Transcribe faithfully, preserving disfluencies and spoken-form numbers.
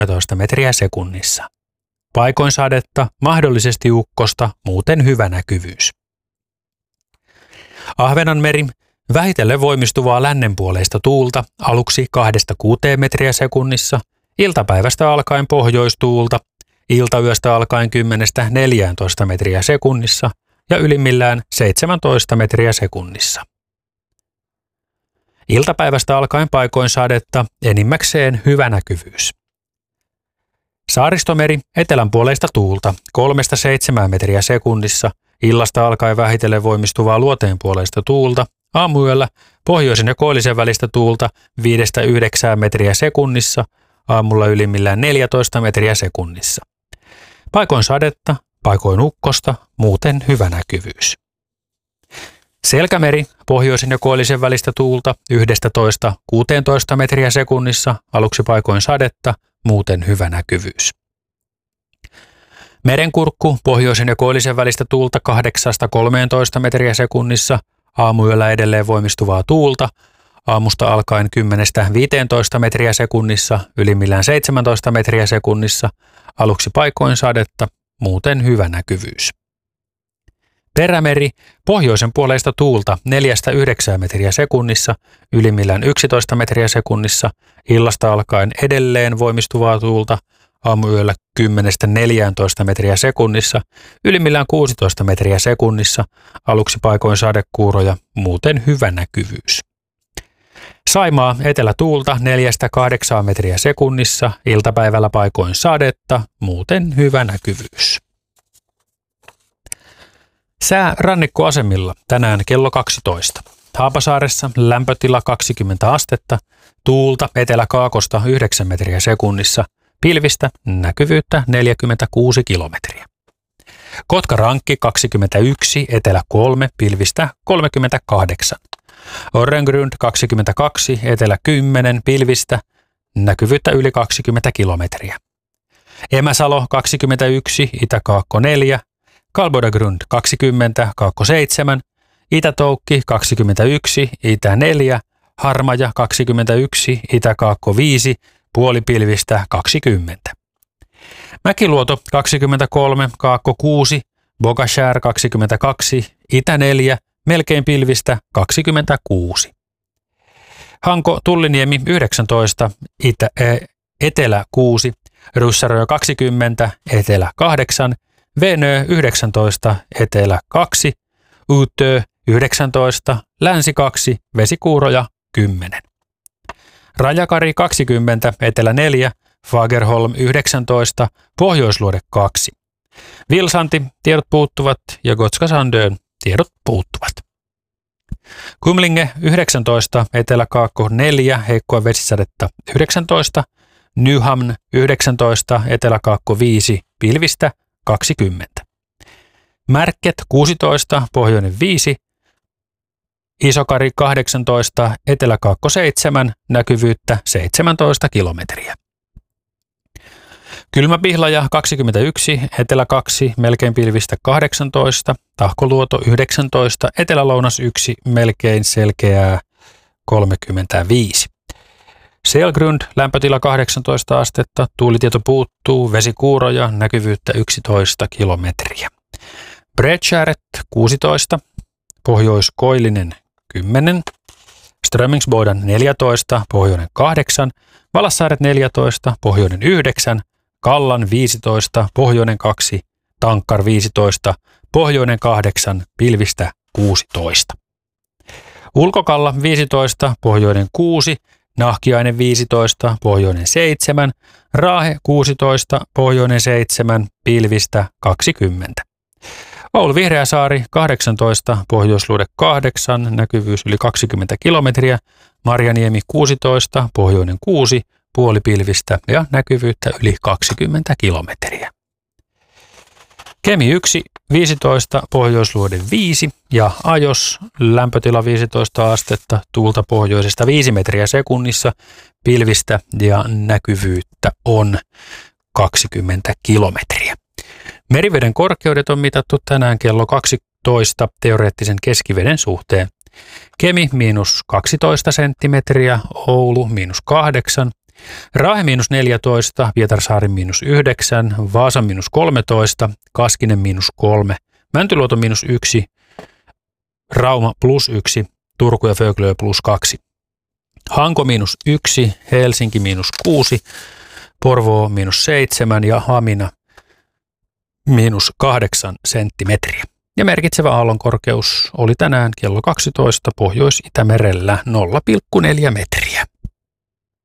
kolmetoista metriä sekunnissa. Paikoin sadetta, mahdollisesti ukkosta, muuten hyvä näkyvyys. Ahvenanmeri, vähitellen voimistuvaa lännenpuoleista tuulta, aluksi kahdesta kuuteen metriä sekunnissa, iltapäivästä alkaen pohjoistuulta, iltayöstä alkaen kymmenestä neljääntoista metriä sekunnissa ja ylimmillään seitsemäntoista metriä sekunnissa. Iltapäivästä alkaen paikoin sadetta, enimmäkseen hyvä näkyvyys. Saaristomeri, etelänpuoleista tuulta, kolmesta seitsemään metriä sekunnissa, illasta alkaen vähitellen voimistuvaa luoteenpuoleista tuulta, aamuyöllä pohjoisen ja koillisen välistä tuulta viidestä yhdeksään metriä sekunnissa, aamulla ylimmillään neljätoista metriä sekunnissa. Paikoin sadetta, paikoin ukkosta, muuten hyvä näkyvyys. Selkämeri, pohjoisen ja koillisen välistä tuulta yksitoista kuusitoista metriä sekunnissa, aluksi paikoin sadetta, muuten hyvä näkyvyys. Merenkurkku, pohjoisen ja koillisen välistä tuulta kahdeksasta kolmeentoista metriä sekunnissa, aamuyöllä edelleen voimistuvaa tuulta, aamusta alkaen kymmenestä viiteentoista metriä sekunnissa, ylimmillään seitsemäntoista metriä sekunnissa, aluksi paikoin sadetta, muuten hyvä näkyvyys. Perämeri, pohjoisen puoleista tuulta neljästä yhdeksään metriä sekunnissa, ylimmillään yksitoista metriä sekunnissa, illasta alkaen edelleen voimistuvaa tuulta, aamuyöllä kymmenestä neljääntoista metriä sekunnissa, ylimmillään kuusitoista metriä sekunnissa, aluksi paikoin sadekuuroja, muuten hyvä näkyvyys. Saimaa, etelätuulta neljästä kahdeksaan metriä sekunnissa, iltapäivällä paikoin sadetta, muuten hyvä näkyvyys. Sää rannikkoasemilla tänään kello kaksitoista. Haapasaaressa lämpötila kaksikymmentä astetta, tuulta etelä-kaakosta yhdeksän metriä sekunnissa, pilvistä näkyvyyttä neljäkymmentäkuusi kilometriä. Kotkarankki kaksikymmentäyksi, etelä kolme, pilvistä kolmekymmentäkahdeksan. Orrengrund kaksikymmentäkaksi, etelä kymmenen, pilvistä näkyvyyttä yli kaksikymmentä kilometriä. Emäsalo kaksikymmentäyksi, itä-kaakko neljä, Kalbodagrund kaksikymmentä, kaakko seitsemän, Itä-Toukki kaksikymmentäyksi, itä neljä, Harmaja kaksikymmentäyksi, itä-kaakko viisi, puolipilvistä kaksikymmentä. Mäkiluoto kaksikymmentäkolme, kaakko kuusi, Bogashär kaksikymmentäkaksi, itä neljä, melkein pilvistä kaksikymmentäkuusi. Hanko Tulliniemi yhdeksäntoista, itä, ä, etelä kuusi, Ryssärö kaksikymmentä, etelä kahdeksan, Venö yhdeksäntoista, etelä kaksi, Utö yhdeksäntoista, länsi kaksi, Vesikuuroja kymmenen. Rajakari kaksikymmentä, etelä neljä, Fagerholm yhdeksäntoista, Pohjoisluode kaksi. Vilsanti, tiedot puuttuvat ja Gotska Sandön, tiedot puuttuvat. Kumlinge yhdeksäntoista, etelä-kaakko neljä, heikkoa vesisadetta yhdeksäntoista, Nyhamn yhdeksäntoista, etelä-kaakko viisi, pilvistä kaksikymmentä. Märket kuusitoista, pohjoinen viisi, Isokari kahdeksantoista, etelä-kaakko seitsemän, näkyvyyttä seitsemäntoista kilometriä. Kylmäpihlaja kaksikymmentäyksi, etelä kaksi, melkein pilvistä kahdeksantoista, Tahkoluoto yhdeksäntoista, etelä-lounas yksi, melkein selkeää kolmekymmentäviisi. Selgrund, lämpötila kahdeksantoista astetta, tuulitieto puuttuu, vesikuuroja, näkyvyyttä yksitoista kilometriä. Bredskäret kuusitoista, Pohjois-Koillinen kymmenen, Strömingsboden neljätoista, pohjoinen kahdeksan, Valassaaret neljätoista, pohjoinen yhdeksän, Kallan viisitoista, pohjoinen kaksi, Tankkar viisitoista, pohjoinen kahdeksan, pilvistä kuusitoista. Ulkokalla viisitoista, pohjoinen kuusi, Nahkiainen viisitoista, pohjoinen seitsemän, Raahe kuusitoista, pohjoinen seitsemän, pilvistä kaksikymmentä. Oulu Vihreäsaari kahdeksantoista, Pohjoisluode kahdeksan, näkyvyys yli kaksikymmentä kilometriä, Marjaniemi kuusitoista, pohjoinen kuusi, puolipilvistä ja näkyvyyttä yli kaksikymmentä kilometriä. Kemi yksi, viisitoista, Pohjoisluode viisi ja Ajos, lämpötila viisitoista astetta, tuulta pohjoisesta viisi metriä sekunnissa, pilvistä ja näkyvyyttä on kaksikymmentä kilometriä. Meriveden korkeudet on mitattu tänään kello kaksitoista teoreettisen keskiveden suhteen. Kemi miinus kaksitoista senttimetriä, Oulu miinus kahdeksan, Raahe miinus neljätoista, Pietarsaari miinus yhdeksän, Vaasa miinus kolmetoista, Kaskinen miinus kolme, Mäntyluoto miinus yksi, Rauma plus yksi, Turku ja Föglö plus kaksi. Hanko miinus yksi, Helsinki miinus kuusi, Porvoo miinus seitsemän ja Hamina miinus kahdeksan senttimetriä. Ja merkitsevä aallon korkeus oli tänään kello kaksitoista Pohjois-Itämerellä nolla pilkku neljä metriä.